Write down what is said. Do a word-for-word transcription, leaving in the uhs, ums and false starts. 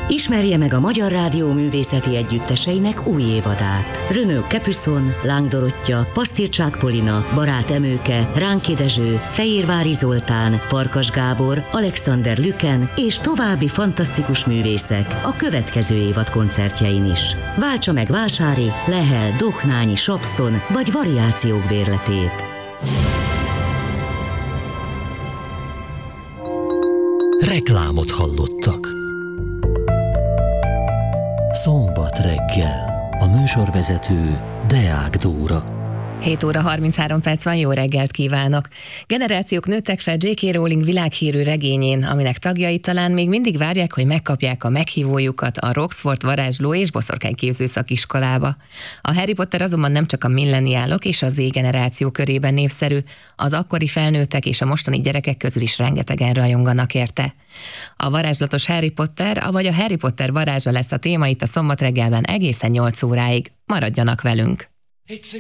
Ismerje meg a Magyar Rádió művészeti együtteseinek új évadát. Renaud Capuçon, Láng Dorottya, Pasztircsák Polina, Barát Emőke, Ránki Dezső, Fehérvári Zoltán, Farkas Gábor, Alexander Lüken és további fantasztikus művészek a következő évad koncertjein is. Váltsa meg Vásári, Lehel, Dohnányi, Sapszon vagy variációk bérletét. Reklámot hallottak. Szombat reggel. A műsorvezető Deák Dóra. hét óra harminchárom perc van, jó reggelt kívánok! Generációk nőttek fel dzsé ká. Rowling világhírű regényén, aminek tagjai talán még mindig várják, hogy megkapják a meghívójukat a Roxford varázsló és boszorkányképző szakiskolába. A Harry Potter azonban nem csak a milleniálok és a Z-generáció körében népszerű, az akkori felnőttek és a mostani gyerekek közül is rengetegen rajonganak érte. A varázslatos Harry Potter, avagy a Harry Potter varázsa lesz a téma itt a Szombat reggelben egészen nyolc óráig. Maradjanak velünk!